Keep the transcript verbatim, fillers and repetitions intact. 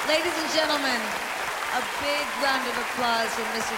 Ladies and gentlemen, a big round of applause for Mister